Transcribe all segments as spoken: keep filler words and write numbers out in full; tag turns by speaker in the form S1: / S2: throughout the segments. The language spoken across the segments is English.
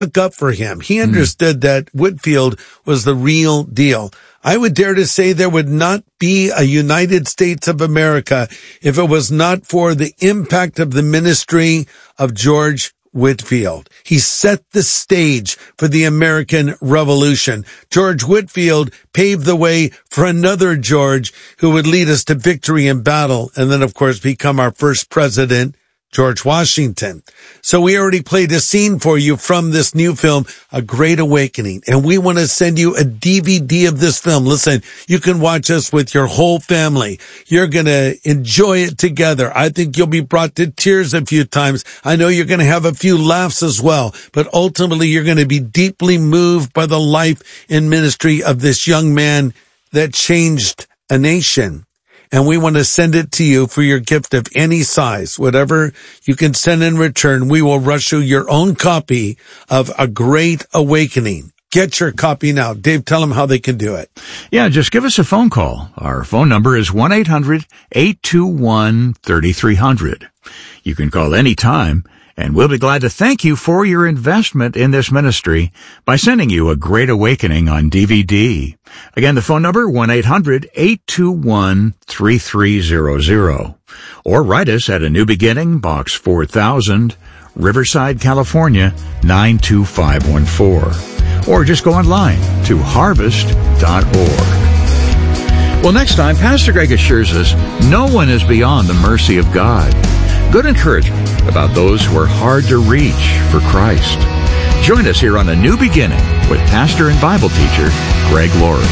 S1: stuck up for him. He understood mm. that Whitefield was the real deal. I would dare to say there would not be a United States of America if it was not for the impact of the ministry of George Whitefield. He set the stage for the American Revolution. George Whitefield paved the way for another George who would lead us to victory in battle and then, of course, become our first president, George Washington. So we already played a scene for you from this new film, A Great Awakening, and we want to send you a D V D of this film. Listen, you can watch us with your whole family. You're going to enjoy it together. I think you'll be brought to tears a few times. I know you're going to have a few laughs as well, but ultimately you're going to be deeply moved by the life and ministry of this young man that changed a nation. And we want to send it to you for your gift of any size. Whatever you can send in return, we will rush you your own copy of A Great Awakening. Get your copy now. Dave, tell them how they can do it.
S2: Yeah, just give us a phone call. Our phone number is one eight hundred eight two one three three zero zero. You can call any time, and we'll be glad to thank you for your investment in this ministry by sending you A Great Awakening on D V D. Again, the phone number, one eight hundred eight two one three three zero zero. Or write us at A New Beginning, Box four thousand, Riverside, California, nine two five one four. Or just go online to harvest dot org. Well, next time, Pastor Greg assures us no one is beyond the mercy of God. Good encouragement about those who are hard to reach for Christ. Join us here on A New Beginning with pastor and Bible teacher Greg Laurie.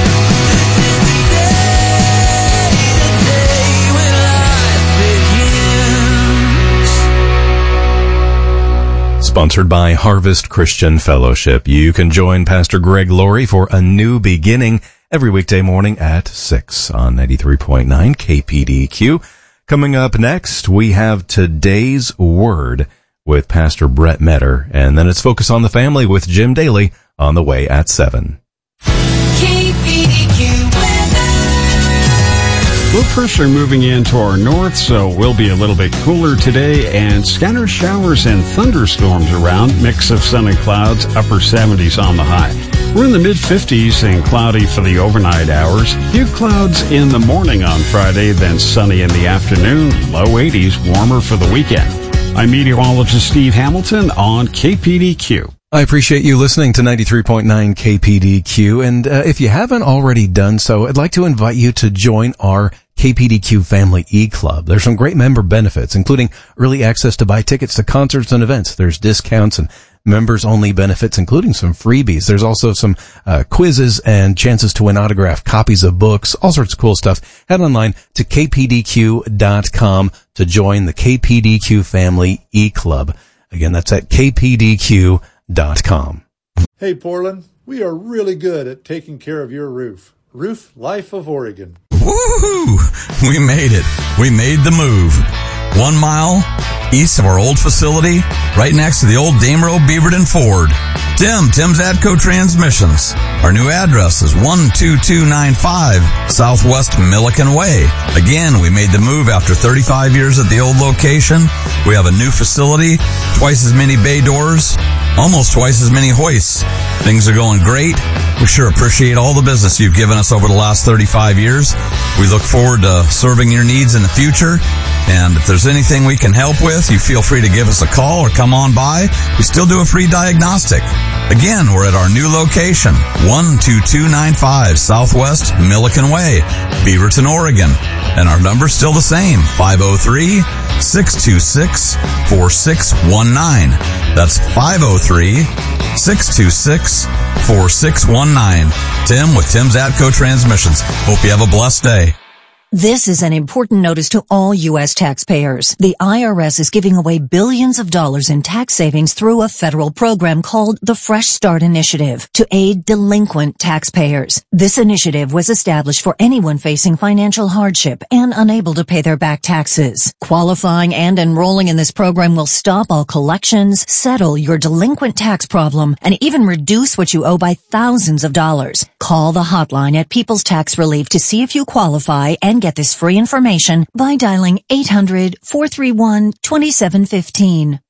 S3: Sponsored by Harvest Christian Fellowship. You can join Pastor Greg Laurie for A New Beginning every weekday morning at six on ninety-three point nine K P D Q. Coming up next, we have Today's Word with Pastor Brett Metter, and then it's Focus on the Family with Jim Daly on the way at seven.
S4: K P D Q weather.
S5: Low pressure moving in toward north, so we'll be a little bit cooler today, and scattered showers and thunderstorms around. Mix of sun and clouds, upper seventies on the high. We're in the mid-fifties and cloudy for the overnight hours. Few clouds in the morning on Friday, then sunny in the afternoon. Low eighties, warmer for the weekend. I'm meteorologist Steve Hamilton on K P D Q.
S3: I appreciate you listening to ninety-three point nine K P D Q, and uh, if you haven't already done so, I'd like to invite you to join our K P D Q Family E-Club. There's some great member benefits, including early access to buy tickets to concerts and events. There's discounts and members-only benefits, including some freebies. There's also some uh, quizzes and chances to win autographed copies of books, all sorts of cool stuff. Head online to K P D Q dot com to join the K P D Q Family E-Club. Again, that's at K P D Q dot com.
S6: Hey, Portland, we are really good at taking care of your roof. Roof Life of Oregon.
S7: Woohoo! We made it. We made the move. One mile east of our old facility, right next to the old Damerow Beaverton Ford. Tim, Tim's Atco Transmissions. Our new address is one two two nine five Southwest Milliken Way. Again, we made the move after thirty-five years at the old location. We have a new facility, twice as many bay doors, almost twice as many hoists. Things are going great. We sure appreciate all the business you've given us over the last thirty-five years. We look forward to serving your needs in the future. And if there's anything we can help with, you feel free to give us a call or come on by. We still do a free diagnostic. Again, we're at our new location, one two two nine five Southwest Milliken Way, Beaverton, Oregon. And our number's still the same, five oh three, six two six, four six one nine. That's five oh three, six two six, four six one nine. Tim with Tim's Atco Transmissions. Hope you have a blessed day.
S8: This is an important notice to all U S taxpayers. The I R S is giving away billions of dollars in tax savings through a federal program called the Fresh Start Initiative to aid delinquent taxpayers. This initiative was established for anyone facing financial hardship and unable to pay their back taxes. Qualifying and enrolling in this program will stop all collections, settle your delinquent tax problem, and even reduce what you owe by thousands of dollars. Call the hotline at People's Tax Relief to see if you qualify and get this free information by dialing eight hundred, four three one, two seven one five.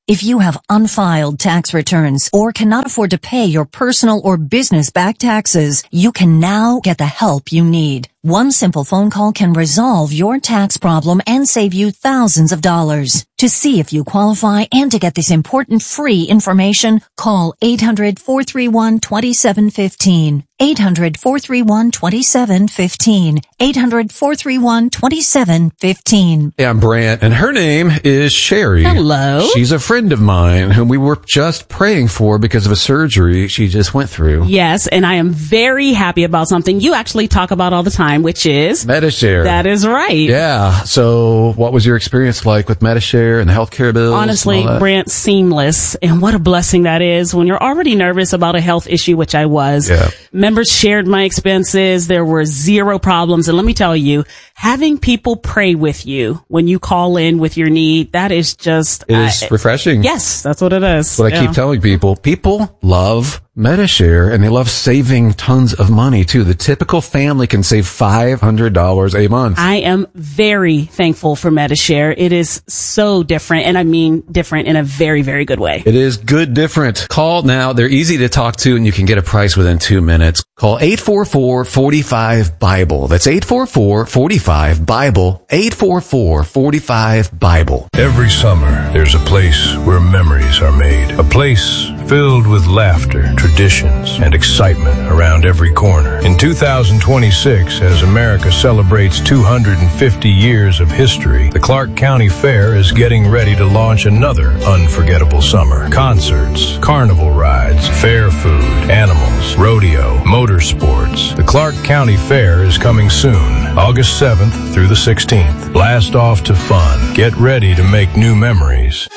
S8: If you have unfiled tax returns or cannot afford to pay your personal or business back taxes, you can now get the help you need. One simple phone call can resolve your tax problem and save you thousands of dollars. To see if you qualify and to get this important free information, call eight hundred, four three one, two seven one five. eight hundred, four three one, two seven one five. eight hundred, four three one, two seven one five.
S3: Hey, I'm Brant, and her name is Sherry.
S9: Hello.
S3: She's a friend of mine whom we were just praying for because of a surgery she just went through.
S9: Yes, and I am very happy about something you actually talk about all the time, which is
S3: Medi-Share.
S9: That is right.
S3: Yeah. So what was your experience like with Medi-Share and the healthcare bills?
S9: Honestly, Brant, seamless. And what a blessing that is when you're already nervous about a health issue, which I was.
S3: Yeah.
S9: Members shared my expenses. There were zero problems. And let me tell you, having people pray with you when you call in with your need, that is just...
S3: It is uh, refreshing.
S9: Yes, that's what it is.
S3: That's what
S9: yeah.
S3: I keep telling people. People love Medi-Share, and they love saving tons of money, too. The typical family can save five hundred dollars a month.
S9: I am very thankful for Medi-Share. It is so different, and I mean different in a very, very good way.
S3: It is good different. Call now. They're easy to talk to, and you can get a price within two minutes. Call eight four four, four five, Bible. That's eight four four, four five, Bible. eight four four, four five, Bible.
S10: Every summer, there's a place where memories are made. A place filled with laughter, traditions, and excitement around every corner. In two thousand twenty-six, as America celebrates two hundred fifty years of history, the Clark County Fair is getting ready to launch another unforgettable summer. Concerts, carnival rides, fair food, animals, rodeo, motorsports. The Clark County Fair is coming soon, August seventh through the sixteenth. Blast off to fun. Get ready to make new memories.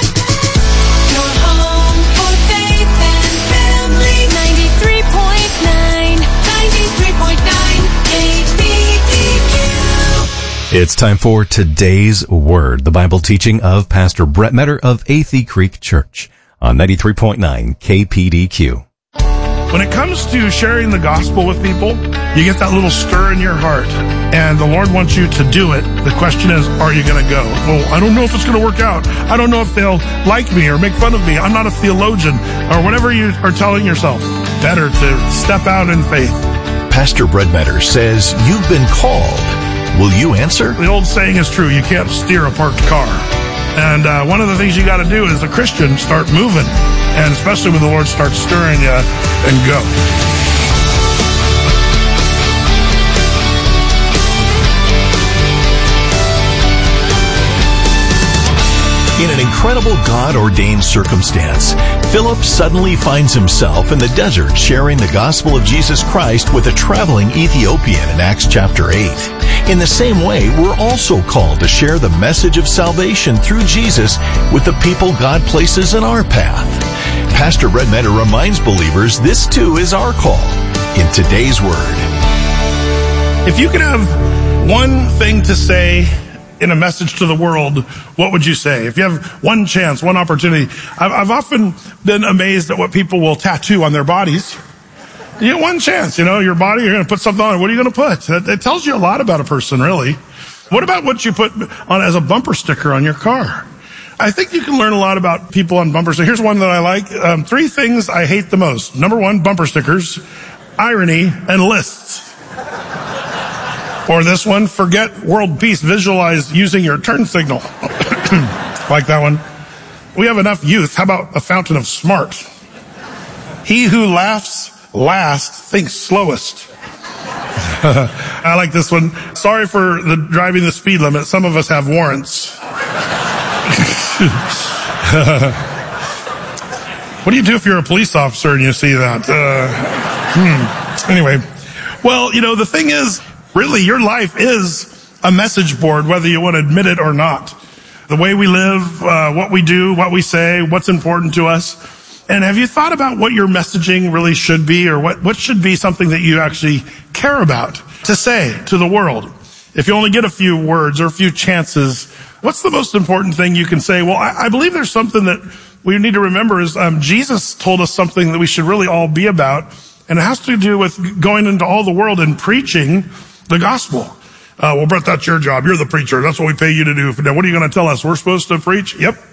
S3: It's time for today's word, the Bible teaching of Pastor Brett Metter of Athey Creek Church on ninety-three point nine K P D Q.
S11: When it comes to sharing the gospel with people, you get that little stir in your heart, and the Lord wants you to do it. The question is, are you going to go? Well, I don't know if it's going to work out. I don't know if they'll like me or make fun of me. I'm not a theologian, or whatever you are telling yourself. Better to step out in faith.
S12: Pastor Brett Metter says you've been called. Will you answer?
S11: The old saying is true. You can't steer a parked car. And uh, one of the things you got to do as a Christian, start moving. And especially when the Lord starts stirring you, and go.
S12: In an incredible God-ordained circumstance, Philip suddenly finds himself in the desert sharing the gospel of Jesus Christ with a traveling Ethiopian in Acts chapter eight. In the same way, we're also called to share the message of salvation through Jesus with the people God places in our path. Pastor Brett Metter reminds believers this too is our call in today's Word.
S11: If you could have one thing to say in a message to the world, what would you say? If you have one chance, one opportunity. I've, I've often been amazed at what people will tattoo on their bodies. You get one chance, you know, your body, you're going to put something on it. What are you going to put? That, that tells you a lot about a person, really. What about what you put on as a bumper sticker on your car? I think you can learn a lot about people on bumper stickers. Here's one that I like. Um, three things I hate the most. Number one, bumper stickers, irony, and lists. Or this one, forget world peace, visualize using your turn signal. Like that one. We have enough youth. How about a fountain of smart? He who laughs last thinks slowest. I like this one. Sorry for the driving the speed limit. Some of us have warrants. What do you do if you're a police officer and you see that? Uh, hmm. Anyway, well, you know, the thing is, really, your life is a message board, whether you want to admit it or not. The way we live, uh, what we do, what we say, what's important to us. And have you thought about what your messaging really should be, or what, what should be something that you actually care about to say to the world? If you only get a few words or a few chances, what's the most important thing you can say? Well, I, I believe there's something that we need to remember is um, Jesus told us something that we should really all be about, and it has to do with going into all the world and preaching the gospel. Uh, well, Brett, that's your job. You're the preacher. That's what we pay you to do. Now, what are you going to tell us? We're supposed to preach? Yep.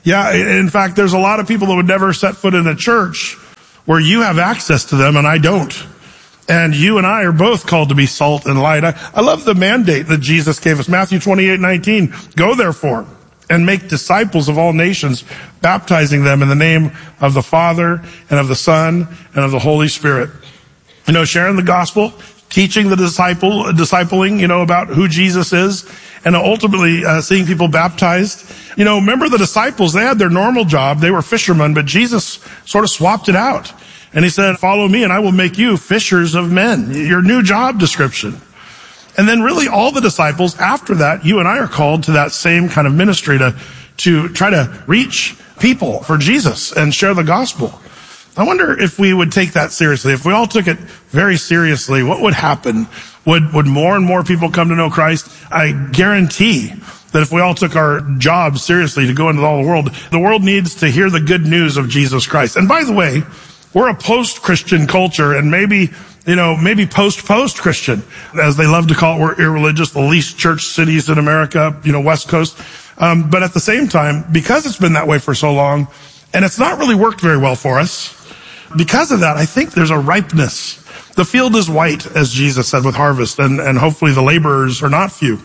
S11: Yeah, in fact, there's a lot of people that would never set foot in a church where you have access to them and I don't. And you and I are both called to be salt and light. I, I love the mandate that Jesus gave us. Matthew twenty-eight nineteen. Go therefore and make disciples of all nations, baptizing them in the name of the Father and of the Son and of the Holy Spirit. You know, sharing the gospel, teaching the disciple, discipling, you know, about who Jesus is, and ultimately uh, seeing people baptized. You know, remember the disciples, they had their normal job. They were fishermen, but Jesus sort of swapped it out. And he said, follow me and I will make you fishers of men. Your new job description. And then really all the disciples after that, you and I are called to that same kind of ministry to, to try to reach people for Jesus and share the gospel. I wonder if we would take that seriously. If we all took it very seriously, what would happen? Would, would more and more people come to know Christ? I guarantee that if we all took our job seriously to go into all the world, the world needs to hear the good news of Jesus Christ. And by the way, we're a post-Christian culture, and maybe, you know, maybe post-post-Christian, as they love to call it. We're irreligious, the least church cities in America, you know, West Coast. Um, but at the same time, because it's been that way for so long, and it's not really worked very well for us, because of that, I think there's a ripeness. The field is white, as Jesus said, with harvest, and, and hopefully the laborers are not few.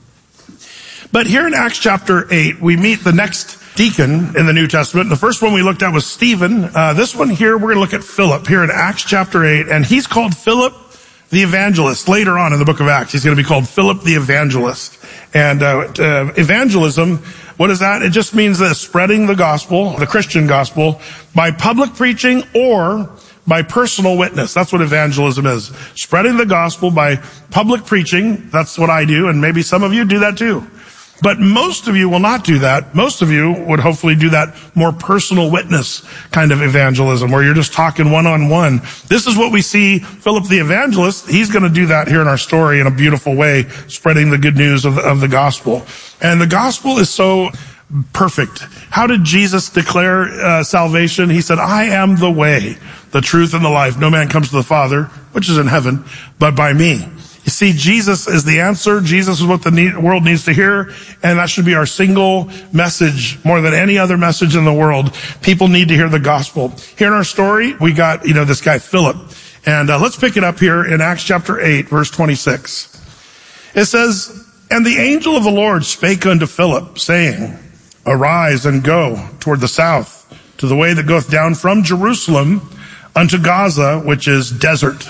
S11: But here in Acts chapter eight, we meet the next deacon in the New Testament. The first one we looked at was Stephen. Uh, this one here, we're going to look at Philip here in Acts chapter eight, and he's called Philip the Evangelist. Later on in the book of Acts, he's going to be called Philip the Evangelist. And uh, uh, evangelism, what is that? It just means that spreading the gospel, the Christian gospel, by public preaching or by personal witness. That's what evangelism is. Spreading the gospel by public preaching. That's what I do, and maybe some of you do that too. But most of you will not do that. Most of you would hopefully do that more personal witness kind of evangelism, where you're just talking one-on-one. This is what we see Philip the Evangelist. He's going to do that here in our story in a beautiful way, spreading the good news of the, of the gospel. And the gospel is so perfect. How did Jesus declare uh, salvation? He said, I am the way, the truth, and the life. No man comes to the Father, which is in heaven, but by me. You see, Jesus is the answer. Jesus is what the need, world needs to hear. And that should be our single message more than any other message in the world. People need to hear the gospel. Here in our story, we got, you know, this guy, Philip. And uh, let's pick it up here in Acts chapter eight, verse twenty-six. It says, and the angel of the Lord spake unto Philip, saying, arise and go toward the south, to the way that goeth down from Jerusalem unto Gaza, which is desert.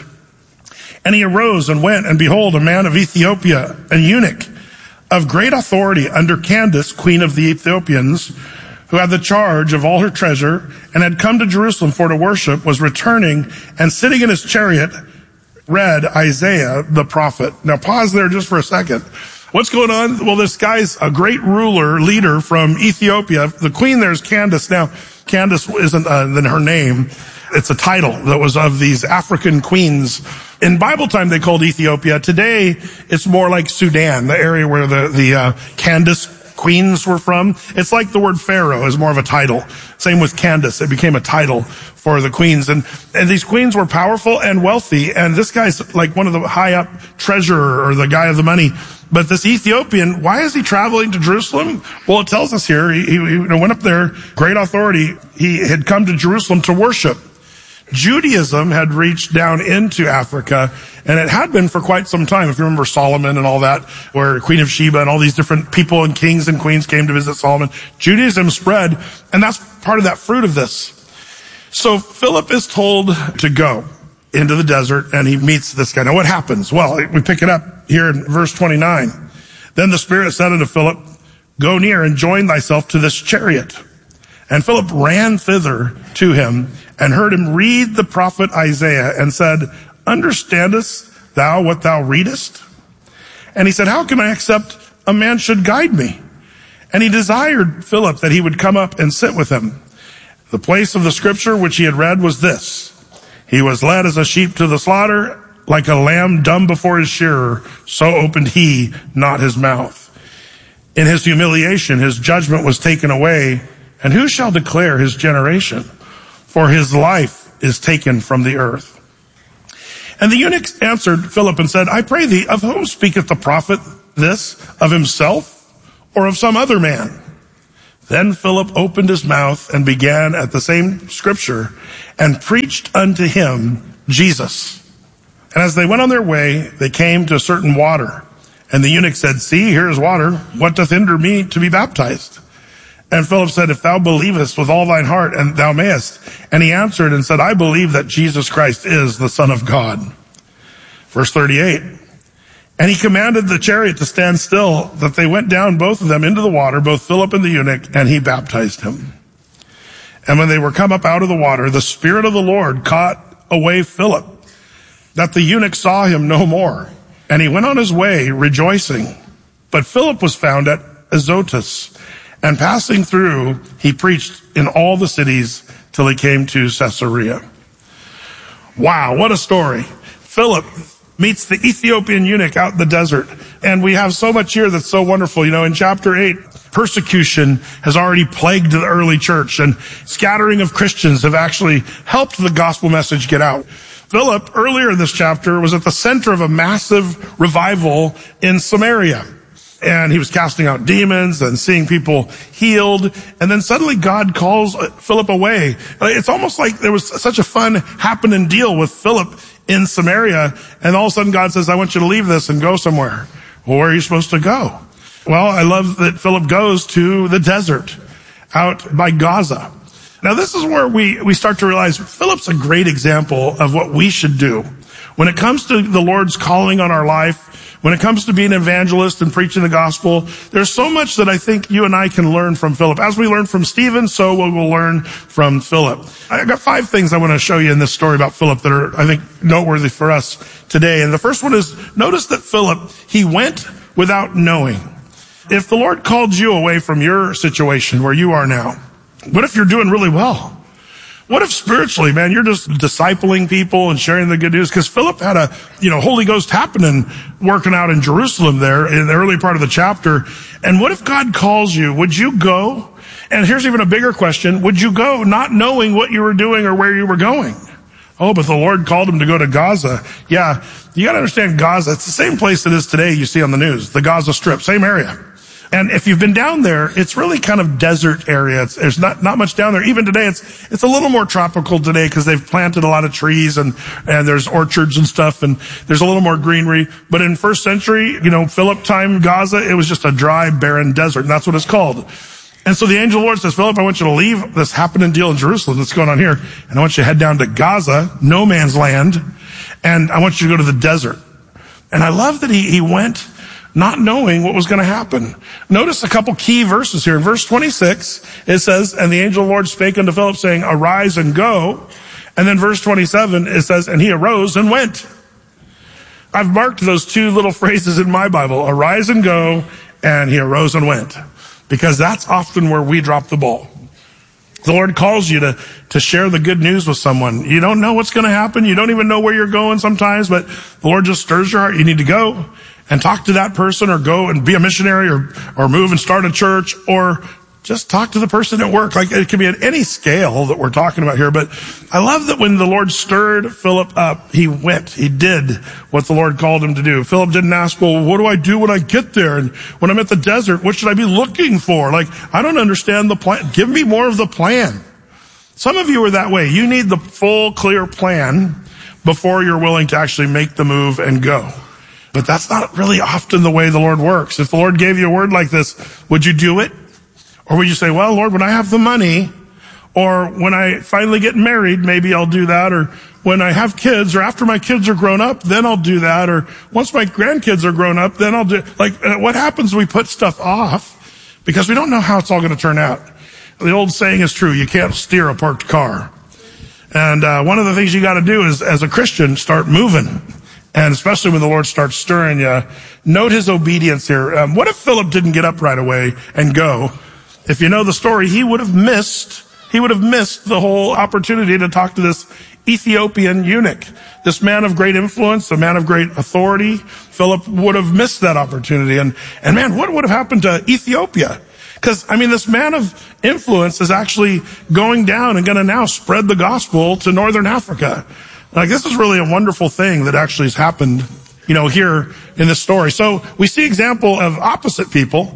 S11: And he arose and went, and behold, a man of Ethiopia, a eunuch of great authority under Candace, queen of the Ethiopians, who had the charge of all her treasure, and had come to Jerusalem for to worship, was returning, and sitting in his chariot, read Isaiah the prophet. Now pause there just for a second. What's going on? Well, this guy's a great ruler, leader from Ethiopia. The queen there is Candace. Now, Candace isn't uh, than her name. It's a title that was of these African queens. In Bible time, they called Ethiopia. Today, it's more like Sudan, the area where the, the uh, Candace queens were from. It's like the word Pharaoh is more of a title. Same with Candace. It became a title for the queens. And, and these queens were powerful and wealthy. And this guy's like one of the high up treasurer or the guy of the money. But this Ethiopian, why is he traveling to Jerusalem? Well, it tells us here, he, he went up there, great authority. He had come to Jerusalem to worship. Judaism had reached down into Africa, and it had been for quite some time. If you remember Solomon and all that, where Queen of Sheba and all these different people and kings and queens came to visit Solomon, Judaism spread, and that's part of that fruit of this. So Philip is told to go into the desert, and he meets this guy. Now what happens? Well, we pick it up here in verse twenty-nine. Then the Spirit said unto Philip, go near and join thyself to this chariot. And Philip ran thither to him, and heard him read the prophet Isaiah, and said, understandest thou what thou readest? And he said, how can I accept a man should guide me? And he desired Philip that he would come up and sit with him. The place of the scripture which he had read was this: he was led as a sheep to the slaughter, like a lamb dumb before his shearer, so opened he not his mouth. In his humiliation, his judgment was taken away, and who shall declare his generation? For his life is taken from the earth. And the eunuch answered Philip and said, I pray thee, of whom speaketh the prophet this? Of himself or of some other man? Then Philip opened his mouth and began at the same scripture and preached unto him Jesus. And as they went on their way, they came to a certain water. And the eunuch said, See, here is water. What doth hinder me to be baptized? And Philip said, If thou believest with all thine heart, and thou mayest. And he answered and said, I believe that Jesus Christ is the Son of God. Verse thirty-eight. And he commanded the chariot to stand still, that they went down both of them into the water, both Philip and the eunuch, and he baptized him. And when they were come up out of the water, the Spirit of the Lord caught away Philip, that the eunuch saw him no more. And he went on his way rejoicing. But Philip was found at Azotus, and passing through, he preached in all the cities till he came to Caesarea. Wow, what a story. Philip meets the Ethiopian eunuch out in the desert. And we have so much here that's so wonderful. You know, in chapter eight, persecution has already plagued the early church, and scattering of Christians have actually helped the gospel message get out. Philip, earlier in this chapter, was at the center of a massive revival in Samaria. And he was casting out demons and seeing people healed. And then suddenly God calls Philip away. It's almost like there was such a fun happening deal with Philip in Samaria. And all of a sudden God says, I want you to leave this and go somewhere. Well, where are you supposed to go? Well, I love that Philip goes to the desert out by Gaza. Now, this is where we, we start to realize Philip's a great example of what we should do. When it comes to the Lord's calling on our life, when it comes to being an evangelist and preaching the gospel, there's so much that I think you and I can learn from Philip. As we learn from Stephen, so we will learn from Philip. I got five things I want to show you in this story about Philip that are, I think, noteworthy for us today. And the first one is, notice that Philip, he went without knowing. If the Lord called you away from your situation where you are now, what if you're doing really well? What if spiritually, man, you're just discipling people and sharing the good news? Because Philip had a, you know, Holy Ghost happening, working out in Jerusalem there in the early part of the chapter. And what if God calls you? Would you go? And here's even a bigger question. Would you go not knowing what you were doing or where you were going? Oh, but the Lord called him to go to Gaza. Yeah, you got to understand Gaza. It's the same place it is today you see on the news, the Gaza Strip, same area. And if you've been down there, it's really kind of desert area. It's, there's not, not much down there. Even today, it's, it's a little more tropical today because they've planted a lot of trees and, and there's orchards and stuff and there's a little more greenery. But in first century, you know, Philip time Gaza, it was just a dry, barren desert. And that's what it's called. And so the angel of the Lord says, Philip, I want you to leave this happening deal in Jerusalem that's going on here. And I want you to head down to Gaza, no man's land. And I want you to go to the desert. And I love that he, he went not knowing what was going to happen. Notice a couple key verses here. In verse twenty-six, it says, and the angel of the Lord spake unto Philip, saying, arise and go. And then verse twenty-seven, it says, and he arose and went. I've marked those two little phrases in my Bible, arise and go, and he arose and went. Because that's often where we drop the ball. The Lord calls you to, to share the good news with someone. You don't know what's going to happen. You don't even know where you're going sometimes, but the Lord just stirs your heart. You need to go and talk to that person, or go and be a missionary, or, or move and start a church, or just talk to the person at work. Like, it can be at any scale that we're talking about here. But I love that when the Lord stirred Philip up, he went. He did what the Lord called him to do. Philip didn't ask, well, what do I do when I get there? And when I'm at the desert, what should I be looking for? Like, I don't understand the plan. Give me more of the plan. Some of you are that way. You need the full, clear plan before you're willing to actually make the move and go. But that's not really often the way the Lord works. If the Lord gave you a word like this, would you do it? Or would you say, well, Lord, when I have the money, or when I finally get married, maybe I'll do that, or when I have kids, or after my kids are grown up, then I'll do that, or once my grandkids are grown up, then I'll do, like, what happens? We put stuff off because we don't know how it's all going to turn out. The old saying is true. You can't steer a parked car. And, uh, one of the things you got to do is, as a Christian, start moving. And especially when the Lord starts stirring you, note his obedience here. Um, what if Philip didn't get up right away and go? If you know the story, he would have missed, he would have missed the whole opportunity to talk to this Ethiopian eunuch, this man of great influence, a man of great authority. Philip would have missed that opportunity. And, and man, what would have happened to Ethiopia? Because, I mean, this man of influence is actually going down and going to now spread the gospel to northern Africa. Like, this is really a wonderful thing that actually has happened, you know, here in this story. So we see example of opposite people.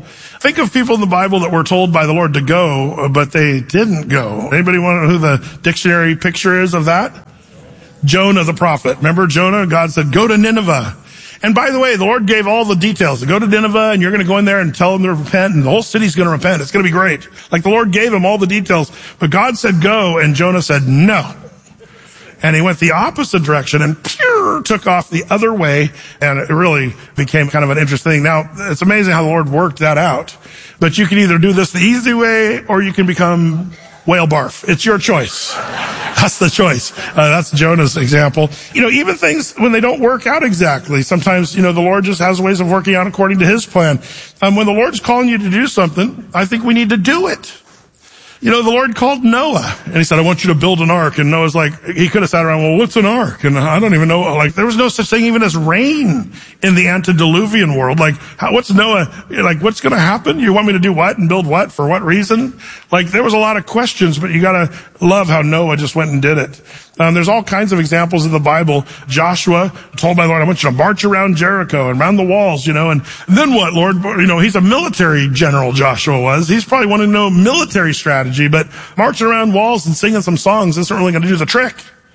S11: think of people in the Bible that were told by the Lord to go, but they didn't go. Anybody want to know who the dictionary picture is of that? Jonah the prophet. Remember Jonah? God said, go to Nineveh. And by the way, the Lord gave all the details. Go to Nineveh and you're going to go in there and tell them to repent and the whole city's going to repent. It's going to be great. Like the Lord gave him all the details, but God said go and Jonah said no. And he went the opposite direction and pure, took off the other way. And it really became kind of an interesting thing. Now, it's amazing how the Lord worked that out. But you can either do this the easy way or you can become whale barf. It's your choice. That's the choice. Uh, that's Jonah's example. You know, even things when they don't work out exactly, sometimes, you know, the Lord just has ways of working out according to his plan. Um, when the Lord's calling you to do something, I think we need to do it. You know, the Lord called Noah and he said, I want you to build an ark. And Noah's like, he could have sat around, well, what's an ark? And I don't even know, like, there was no such thing even as rain in the antediluvian world. Like, how, what's Noah, like, what's going to happen? You want me to do what and build what? For what reason? Like, there was a lot of questions, but you got to love how Noah just went and did it. Um, there's all kinds of examples in the Bible. Joshua told by the Lord, I want you to march around Jericho and around the walls, you know, and then what, Lord? You know, he's a military general, Joshua was. He's probably wanting to know military strategy, but marching around walls and singing some songs isn't really going to do the trick.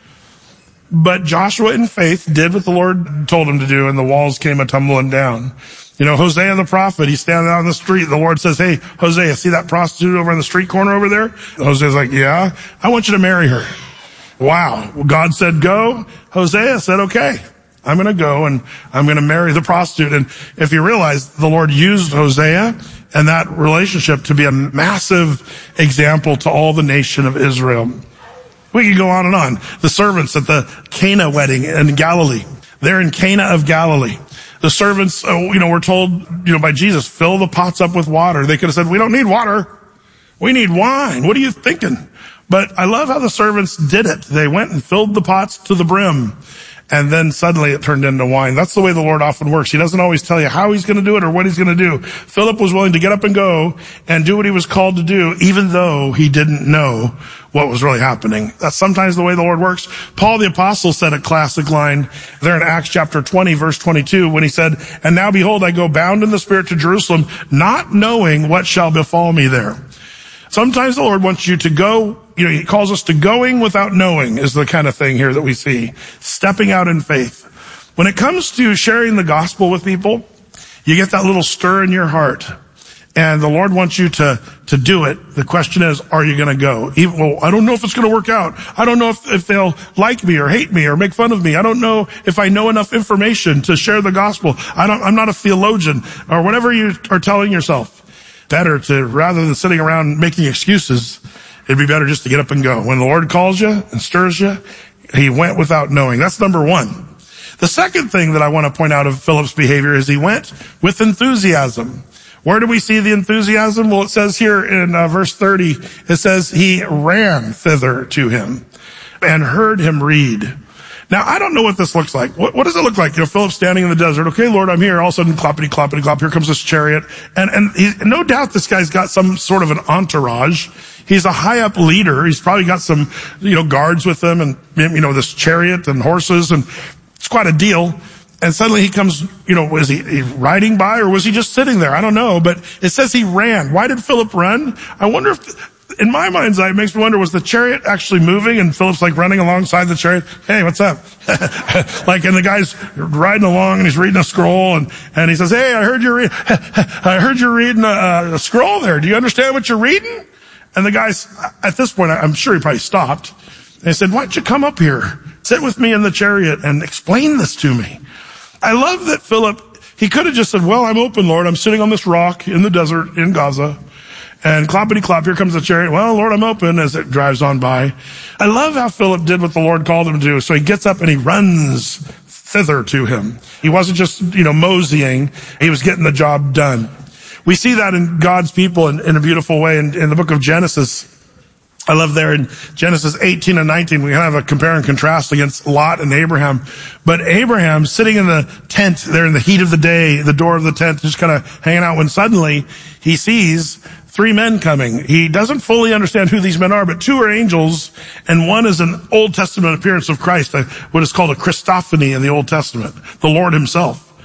S11: But Joshua in faith did what the Lord told him to do, and the walls came a-tumbling down. You know, Hosea the prophet, he's standing out on the street. The Lord says, hey, Hosea, see that prostitute over on the street corner over there? Hosea's like, yeah, I want you to marry her. Wow. Well, God said go. Hosea said, okay, I'm going to go and I'm going to marry the prostitute. And if you realize the Lord used Hosea and that relationship to be a massive example to all the nation of Israel. We could go on and on. The servants at the Cana wedding in Galilee. They're in Cana of Galilee. The servants, you know, were told, you know, by Jesus, fill the pots up with water. They could have said, we don't need water. We need wine. What are you thinking? But I love how the servants did it. They went and filled the pots to the brim. And then suddenly it turned into wine. That's the way the Lord often works. He doesn't always tell you how he's going to do it or what he's going to do. Philip was willing to get up and go and do what he was called to do, even though he didn't know what was really happening. That's sometimes the way the Lord works. Paul the apostle said a classic line there in Acts chapter twenty, verse twenty-two, when he said, and now behold, I go bound in the Spirit to Jerusalem, not knowing what shall befall me there. Sometimes the Lord wants you to go, you know, he calls us to going without knowing is the kind of thing here that we see. Stepping out in faith. When it comes to sharing the gospel with people, you get that little stir in your heart. And the Lord wants you to, to do it. The question is, are you going to go? Even, well, I don't know if it's going to work out. I don't know if, if they'll like me or hate me or make fun of me. I don't know if I know enough information to share the gospel. I don't, I'm not a theologian or whatever you are telling yourself. Better to, rather than sitting around making excuses, it'd be better just to get up and go. When the Lord calls you and stirs you, he went without knowing. That's number one. The second thing that I want to point out of Philip's behavior is he went with enthusiasm. Where do we see the enthusiasm? Well, it says here in uh, verse thirty, it says he ran thither to him and heard him read. Now, I don't know what this looks like. What, what does it look like? You know, Philip standing in the desert. Okay, Lord, I'm here. All of a sudden, clappity, clappity, clap. Here comes this chariot. And, and he, no doubt this guy's got some sort of an entourage. He's a high up leader. He's probably got some, you know, guards with him and, you know, this chariot and horses, and it's quite a deal. And suddenly he comes, you know, was he, he riding by or was he just sitting there? I don't know, but it says he ran. Why did Philip run? I wonder if, in my mind's eye, it makes me wonder, was the chariot actually moving and Philip's like running alongside the chariot? Hey, what's up? Like, and the guy's riding along and he's reading a scroll and, and he says, hey, I heard you're, re- I heard you're reading a, a scroll there. Do you understand what you're reading? And the guy's, at this point, I'm sure he probably stopped. And he said, why don't you come up here? Sit with me in the chariot and explain this to me. I love that Philip, he could have just said, well, I'm open, Lord. I'm sitting on this rock in the desert in Gaza. And clappity clap, here comes the chariot. Well, Lord, I'm open, as it drives on by. I love how Philip did what the Lord called him to do. So he gets up and he runs thither to him. He wasn't just, you know, moseying. He was getting the job done. We see that in God's people in, in a beautiful way in, in the book of Genesis. I love there in Genesis eighteen and nineteen, we have a compare and contrast against Lot and Abraham. But Abraham sitting in the tent there in the heat of the day, the door of the tent, just kind of hanging out, when suddenly he sees three men coming. He doesn't fully understand who these men are, but two are angels and one is an Old Testament appearance of Christ, what is called a Christophany in the Old Testament, the Lord himself.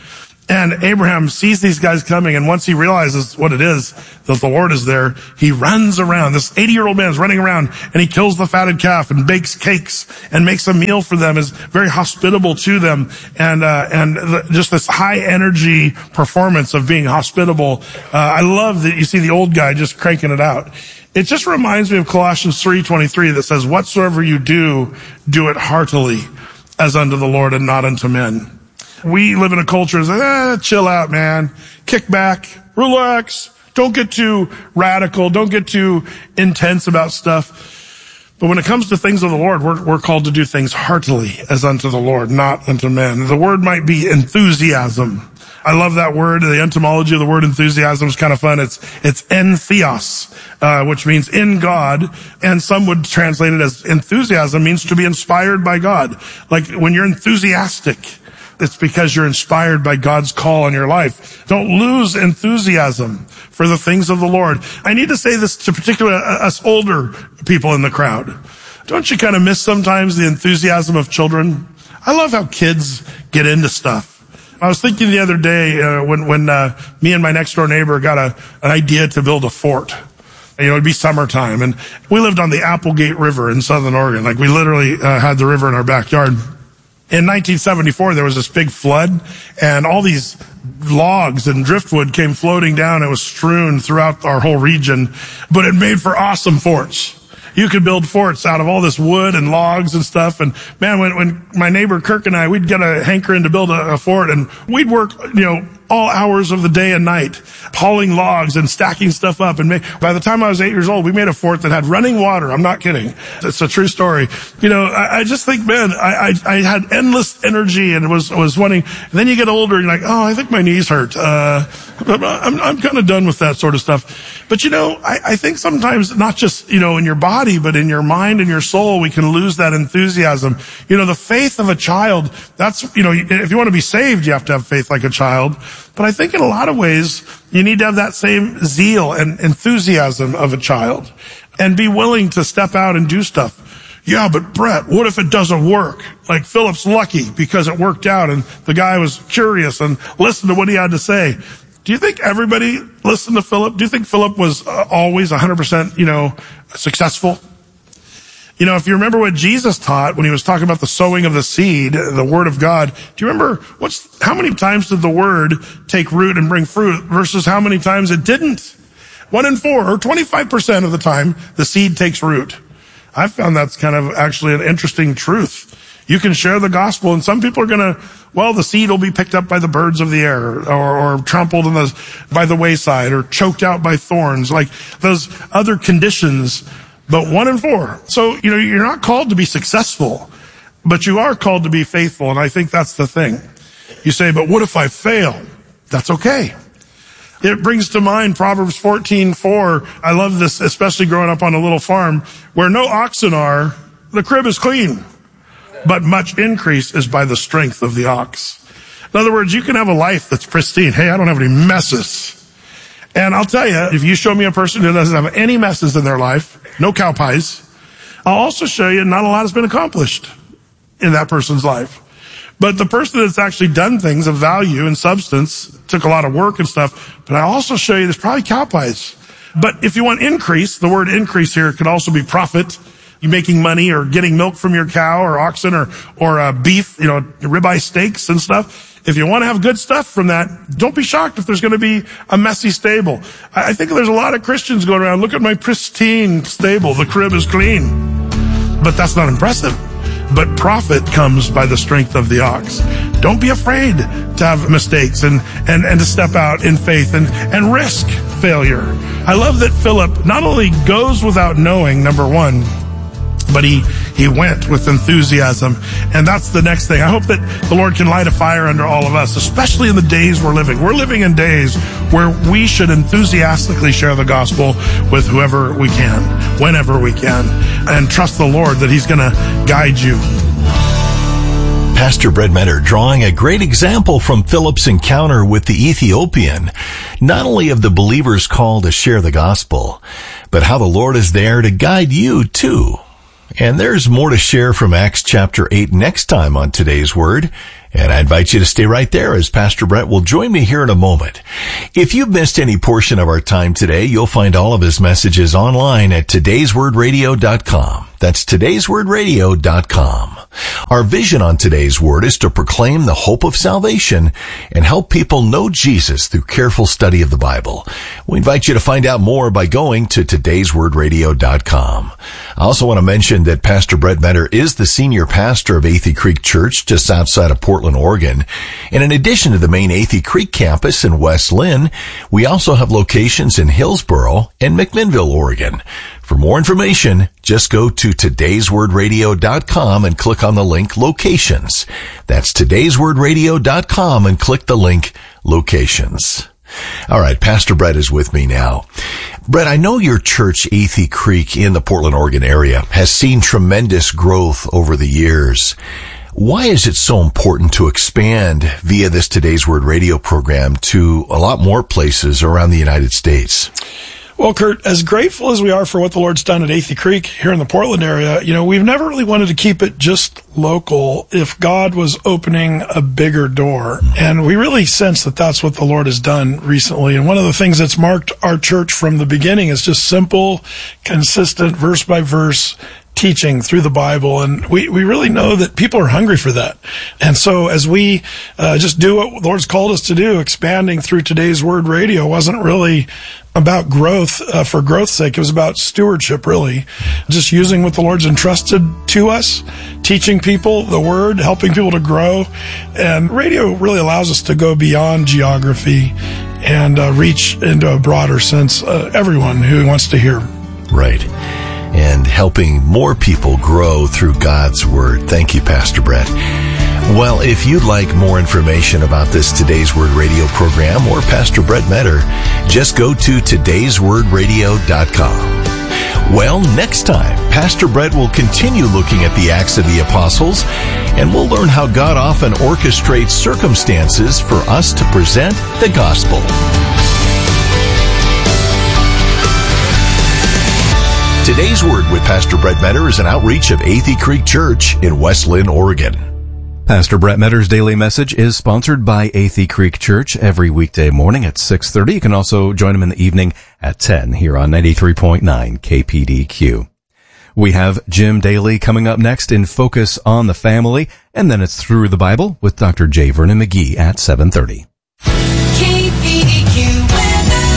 S11: And Abraham sees these guys coming, and once he realizes what it is, that the Lord is there, he runs around. This eighty-year-old man is running around, and he kills the fatted calf and bakes cakes and makes a meal for them, is very hospitable to them, and uh, and the, just this high energy performance of being hospitable. Uh, I love that you see the old guy just cranking it out. It just reminds me of Colossians three twenty-three that says, "Whatsoever you do, do it heartily, as unto the Lord and not unto men." We live in a culture that's like, eh, chill out, man. Kick back, relax. Don't get too radical. Don't get too intense about stuff. But when it comes to things of the Lord, we're, we're called to do things heartily as unto the Lord, not unto men. The word might be enthusiasm. I love that word. The etymology of the word enthusiasm is kind of fun. It's, it's en theos, uh, which means in God. And some would translate it as enthusiasm means to be inspired by God. Like when you're enthusiastic, it's because you're inspired by God's call on your life. Don't lose enthusiasm for the things of the Lord. I need to say this to particularly us older people in the crowd. Don't you kind of miss sometimes the enthusiasm of children? I love how kids get into stuff. I was thinking the other day uh, when when uh, me and my next door neighbor got a, an idea to build a fort. You know, it'd be summertime, and we lived on the Applegate River in Southern Oregon. Like we literally uh, had the river in our backyard. In nineteen seventy-four, there was this big flood, and all these logs and driftwood came floating down. It was strewn throughout our whole region, but it made for awesome forts. You could build forts out of all this wood and logs and stuff. And man, when, when my neighbor Kirk and I, we'd get a hankering to build a, a fort, and we'd work, you know, all hours of the day and night, hauling logs and stacking stuff up. And make, by the time I was eight years old, we made a fort that had running water. I'm not kidding. It's a true story. You know, I, I just think, man, I, I, I had endless energy and was, was wanting, and then you get older and you're like, oh, I think my knees hurt. Uh, I'm, I'm kind of done with that sort of stuff. But you know, I, I think sometimes not just, you know, in your body, but in your mind and your soul, we can lose that enthusiasm. You know, the faith of a child, that's, you know, if you want to be saved, you have to have faith like a child. But I think in a lot of ways, you need to have that same zeal and enthusiasm of a child and be willing to step out and do stuff. Yeah, but Brett, what if it doesn't work? Like Philip's lucky because it worked out and the guy was curious and listened to what he had to say. Do you think everybody listened to Philip? Do you think Philip was uh, always one hundred percent, you know, successful? You know, if you remember what Jesus taught when he was talking about the sowing of the seed, the word of God, do you remember what's, how many times did the word take root and bring fruit versus how many times it didn't? One in four, or twenty-five percent of the time, the seed takes root. I found that's kind of actually an interesting truth. You can share the gospel, and some people are going to, well, the seed will be picked up by the birds of the air, or, or trampled in the, by the wayside, or choked out by thorns, like those other conditions. But one in four. So, you know, you're not called to be successful, but you are called to be faithful. And I think that's the thing. You say, but what if I fail? That's okay. It brings to mind Proverbs fourteen four. I love this, especially growing up on a little farm where no oxen are, the crib is clean, but much increase is by the strength of the ox. In other words, you can have a life that's pristine. Hey, I don't have any messes. And I'll tell you, if you show me a person who doesn't have any messes in their life, no cow pies, I'll also show you not a lot has been accomplished in that person's life. But the person that's actually done things of value and substance, took a lot of work and stuff, but I also show you there's probably cow pies. But if you want increase, the word increase here could also be profit. You making money or getting milk from your cow or oxen or, or uh, beef, you know, ribeye steaks and stuff. If you want to have good stuff from that, don't be shocked if there's going to be a messy stable. I think there's a lot of Christians going around, look at my pristine stable, the crib is clean. But that's not impressive. But profit comes by the strength of the ox. Don't be afraid to have mistakes and, and, and to step out in faith and, and risk failure. I love that Philip not only goes without knowing, number one, but he, he went with enthusiasm. And that's the next thing. I hope that the Lord can light a fire under all of us, especially in the days we're living. We're living in days where we should enthusiastically share the gospel with whoever we can, whenever we can, and trust the Lord that he's going to guide you.
S12: Pastor Brett Mentor drawing a great example from Philip's encounter with the Ethiopian, not only of the believer's call to share the gospel, but how the Lord is there to guide you too. And there's more to share from Acts chapter eight next time on Today's Word. And I invite you to stay right there as Pastor Brett will join me here in a moment. If you've missed any portion of our time today, you'll find all of his messages online at todays word radio dot com. That's todays word radio dot com. Our vision on today's word is to proclaim the hope of salvation and help people know Jesus through careful study of the Bible. We invite you to find out more by going to todays word radio dot com. I also want to mention that Pastor Brett Metter is the senior pastor of Athey Creek Church just outside of Portland, Oregon. And in addition to the main Athey Creek campus in West Lynn, we also have locations in Hillsboro and McMinnville, Oregon. For more information, just go to todays word radio dot com and click on the link Locations. That's todays word radio dot com and click the link Locations. All right, Pastor Brett is with me now. Brett, I know your church, Athey Creek, in the Portland, Oregon area, has seen tremendous growth over the years. Why is it so important to expand via this Today's Word radio program to a lot more places around the United States?
S11: Well, Kurt, as grateful as we are for what the Lord's done at Athey Creek here in the Portland area, you know, we've never really wanted to keep it just local if God was opening a bigger door. And we really sense that that's what the Lord has done recently. And one of the things that's marked our church from the beginning is just simple, consistent, verse by verse teaching through the Bible, and we, we really know that people are hungry for that. And so as we uh, just do what the Lord's called us to do, expanding through Today's Word Radio wasn't really about growth uh, for growth's sake. It was about stewardship, really. Just using what the Lord's entrusted to us, teaching people the Word, helping people to grow. And radio really allows us to go beyond geography and uh, reach into a broader sense uh, everyone who wants to hear.
S12: Right. And helping more people grow through God's Word. Thank you, Pastor Brett. Well, if you'd like more information about this Today's Word radio program or Pastor Brett Metter, just go to todays word radio dot com. Well, next time, Pastor Brett will continue looking at the Acts of the Apostles, and we'll learn how God often orchestrates circumstances for us to present the gospel. Today's Word with Pastor Brett Metter is an outreach of Athey Creek Church in West Lynn, Oregon.
S3: Pastor Brett Metter's daily message is sponsored by Athey Creek Church every weekday morning at six thirty. You can also join him in the evening at ten here on ninety-three point nine K P D Q. We have Jim Daly coming up next in Focus on the Family, and then it's Through the Bible with Doctor J. Vernon McGee at seven thirty.
S4: K P D Q weather.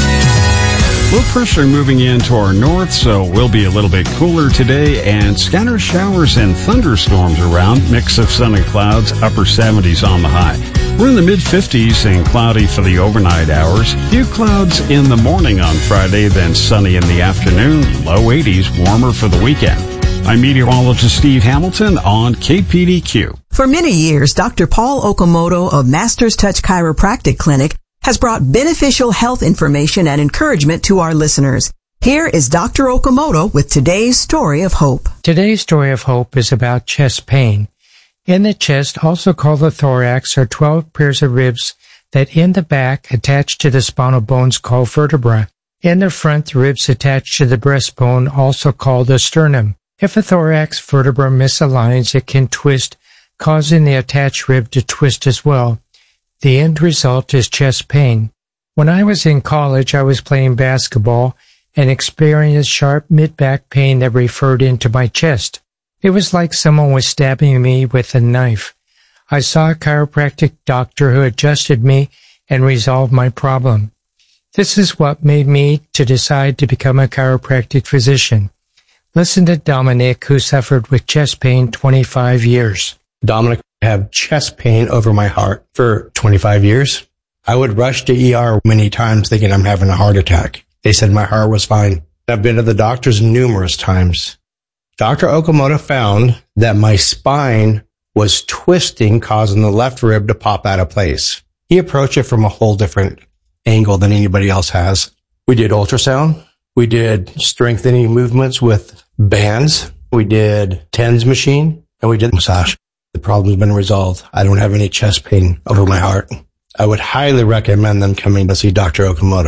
S5: Low pressure moving into our north, so we'll be a little bit cooler today, and scattered showers and thunderstorms around. Mix of sun and clouds, upper seventies on the high. We're in the mid-fifties and cloudy for the overnight hours. Few clouds in the morning on Friday, then sunny in the afternoon. Low eighties, warmer for the weekend. I'm meteorologist Steve Hamilton on K P D Q.
S13: For many years, Doctor Paul Okamoto of Masters Touch Chiropractic Clinic has brought beneficial health information and encouragement to our listeners. Here is Doctor Okamoto with today's story of hope.
S14: Today's story of hope is about chest pain. In the chest, also called the thorax, are twelve pairs of ribs that in the back attach to the spinal bones called vertebra. In the front, the ribs attach to the breastbone, also called the sternum. If a thorax vertebra misaligns, it can twist, causing the attached rib to twist as well. The end result is chest pain. When I was in college, I was playing basketball and experienced sharp mid-back pain that referred into my chest. It was like someone was stabbing me with a knife. I saw a chiropractic doctor who adjusted me and resolved my problem. This is what made me to decide to become a chiropractic physician. Listen to Dominic, who suffered with chest pain twenty-five years.
S15: Dominic had chest pain over my heart for twenty-five years. I would rush to E R many times thinking I'm having a heart attack. They said my heart was fine. I've been to the doctors numerous times. Doctor Okamoto found that my spine was twisting, causing the left rib to pop out of place. He approached it from a whole different angle than anybody else has. We did ultrasound. We did strengthening movements with bands. We did TENS machine, and we did massage. The problem's been resolved. I don't have any chest pain over my heart. I would highly recommend them coming to see Doctor Okamoto.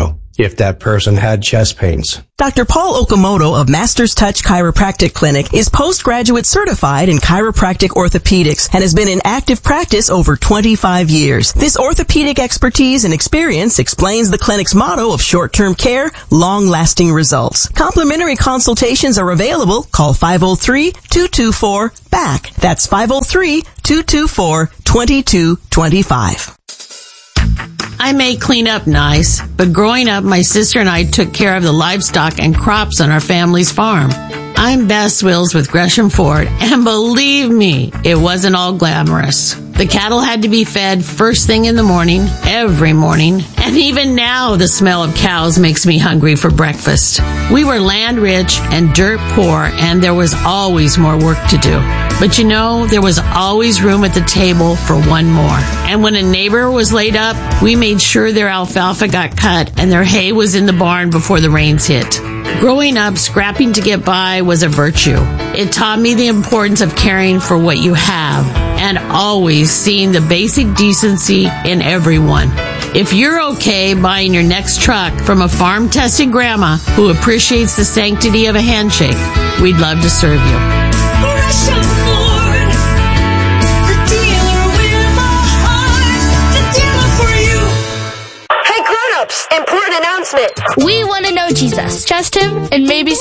S15: if that person had chest pains.
S13: Doctor Paul Okamoto of Masters Touch Chiropractic Clinic is postgraduate certified in chiropractic orthopedics and has been in active practice over twenty-five years. This orthopedic expertise and experience explains the clinic's motto of short-term care, long-lasting results. Complimentary consultations are available. Call five oh three, two two four, B A C K. That's five oh three, two two four, two two two five.
S16: I may clean up nice, but growing up, my sister and I took care of the livestock and crops on our family's farm. I'm Bess Wills with Gresham Ford, and believe me, it wasn't all glamorous. The cattle had to be fed first thing in the morning, every morning, and even now the smell of cows makes me hungry for breakfast. We were land rich and dirt poor, and there was always more work to do. But you know, there was always room at the table for one more. And when a neighbor was laid up, we made sure their alfalfa got cut and their hay was in the barn before the rains hit. Growing up, scrapping to get by was a virtue. It taught me the importance of caring for what you have and always seeing the basic decency in everyone. If you're okay buying your next truck from a farm-tested grandma who appreciates the sanctity of a handshake, we'd love to serve you.
S4: Gresham Ford, the dealer with a heart, the dealer for you.
S17: Hey grown-ups, important announcement.
S18: We want to know Jesus. Trust him and maybe